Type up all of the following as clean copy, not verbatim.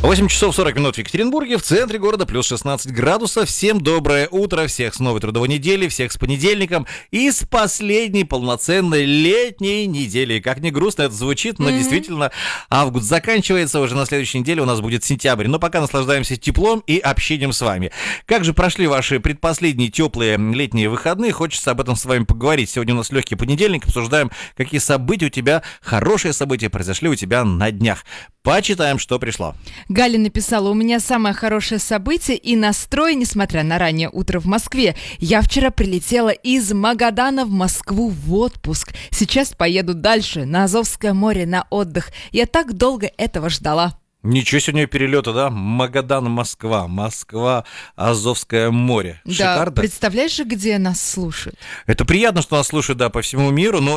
8 часов 40 минут в Екатеринбурге, в центре города, плюс 16 градусов. Всем доброе утро, всех с новой трудовой недели, всех с понедельником и с последней полноценной летней недели. Как ни грустно это звучит, но действительно август заканчивается, уже на следующей неделе у нас будет сентябрь. Но пока наслаждаемся теплом и общением с вами. Как же прошли ваши предпоследние теплые летние выходные? Хочется об этом с вами поговорить. Сегодня у нас легкий понедельник, обсуждаем, какие события у тебя, хорошие события произошли у тебя на днях. Почитаем, что пришло. Галя написала: у меня самое хорошее событие и настрой, несмотря на раннее утро в Москве. Я вчера прилетела из Магадана в Москву в отпуск. Сейчас поеду дальше, на Азовское море, на отдых. Я так долго этого ждала. Ничего сегодня перелета, да? Магадан, Москва, Москва, Азовское море. Да, Шикарно. представляешь же, где нас слушают? Это приятно, что нас слушают, да, по всему миру, ну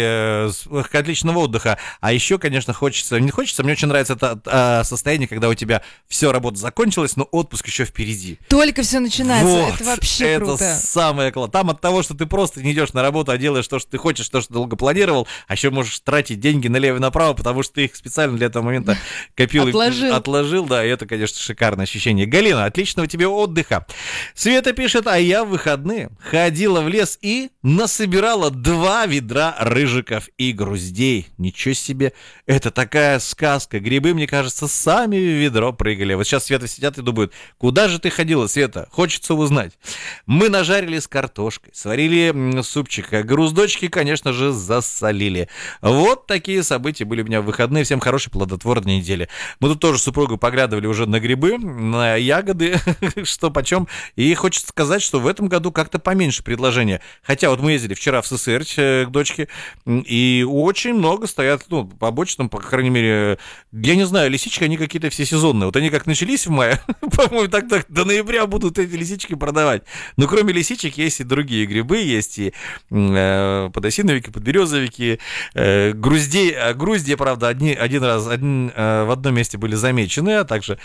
и отличного отдыха. А еще, конечно, мне очень нравится это состояние, когда у тебя все, работа закончилась, но отпуск еще впереди. Только все начинается, Вот, это вообще круто. Это самое классное. Там от того, что ты просто не идешь на работу, а делаешь то, что ты хочешь, то, что долго планировал, а еще можешь тратить деньги налево и направо, потому что ты их специально для этого момента копил. Отложил, да, и это, конечно, шикарное ощущение. Галина, отличного тебе отдыха. Света пишет: а я в выходные ходила в лес и насобирала 2 ведра рыжиков и груздей. Ничего себе, это такая сказка. Грибы, мне кажется, сами в ведро прыгали. Вот сейчас Света сидят и думают: куда же ты ходила, Света? Хочется узнать. Мы нажарили с картошкой, сварили супчик, а груздочки, конечно же, засолили. Вот такие события были у меня в выходные. Всем хорошей плодотворной недели. Мы тут тоже с супругой поглядывали уже на грибы, на ягоды, что почем. И хочется сказать, что в этом году как-то поменьше предложения. Хотя вот мы ездили вчера в СССР к дочке, и очень много стоят, ну, по обочинам, по крайней мере, я не знаю, лисички, они какие-то всесезонные. Вот они как начались в мае, по-моему, так до ноября будут эти лисички продавать. Но кроме лисичек есть и другие грибы, есть и подосиновики, подберезовики, груздья, правда, в одном месте были замечены, а также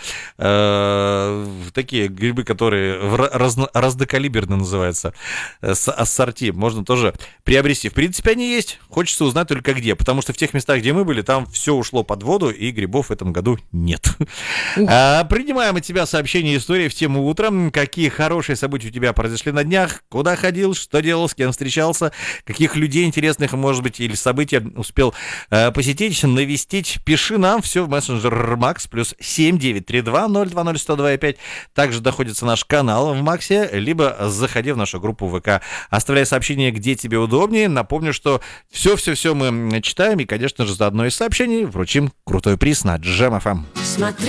такие грибы, которые разнокалиберно называются, ассорти, можно тоже приобрести. В принципе, они есть, хочется узнать только где, потому что в тех местах, где мы были, там все ушло под воду, и грибов в этом году нет. Принимаем от тебя сообщения и истории в тему утра. Какие хорошие события у тебя произошли на днях, куда ходил, что делал, с кем встречался, каких людей интересных, может быть, или события успел посетить, навестить. Пиши нам все в мессенджер Макс, плюс 7932-020-102-5. Также доходится наш канал в Максе, либо заходи в нашу группу ВК. Оставляй сообщение, где тебе удобнее. Напомню, что все мы читаем, и, конечно же, за одно из сообщений вручим крутой приз на Джем FM.